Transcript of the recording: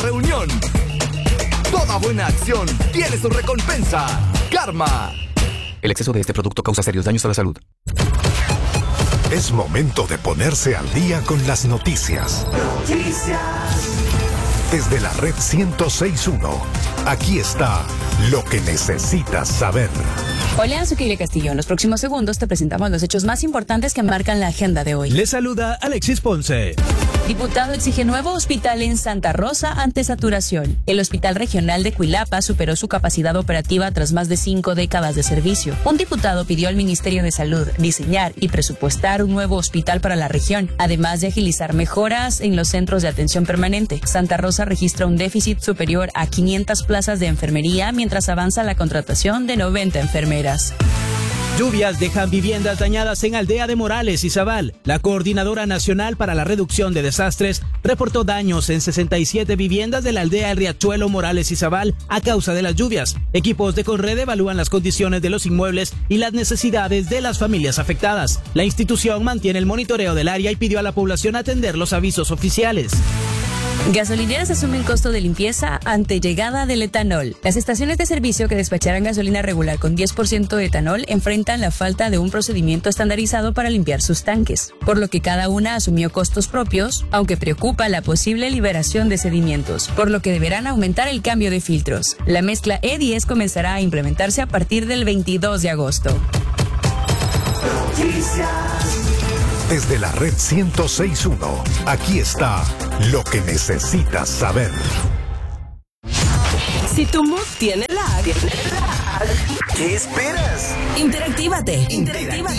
reunión. Toda buena acción tiene su recompensa. Karma. El exceso de este producto causa serios daños a la salud. Es momento de ponerse al día con las noticias. Desde la red 106.1, aquí está lo que necesitas saber. Hola, soy Kile Castillo. En los próximos segundos te presentamos los hechos más importantes que marcan la agenda de hoy. Les saluda Alexis Ponce. Diputado exige nuevo hospital en Santa Rosa ante saturación. El Hospital Regional de Cuilapa superó su capacidad operativa tras más de 5 décadas de servicio. Un diputado pidió al Ministerio de Salud diseñar y presupuestar un nuevo hospital para la región, además de agilizar mejoras en los centros de atención permanente. Santa Rosa registra un déficit superior a 500 plazas de enfermería mientras avanza la contratación de 90 enfermeras. Lluvias dejan viviendas dañadas en Aldea de Morales y Zabal. La Coordinadora Nacional para la Reducción de Desastres reportó daños en 67 viviendas de la aldea El Riachuelo, Morales y Zabal a causa de las lluvias. Equipos de Conred evalúan las condiciones de los inmuebles y las necesidades de las familias afectadas. La institución mantiene el monitoreo del área y pidió a la población atender los avisos oficiales. Gasolineras asumen costo de limpieza ante llegada del etanol. Las estaciones de servicio que despacharán gasolina regular con 10% de etanol enfrentan la falta de un procedimiento estandarizado para limpiar sus tanques, por lo que cada una asumió costos propios, aunque preocupa la posible liberación de sedimentos, por lo que deberán aumentar el cambio de filtros. La mezcla E10 comenzará a implementarse a partir del 22 de agosto. Desde la red 106.1, aquí está lo que necesitas saber. Si tu mood tiene lag, ¿Qué esperas? interactívate.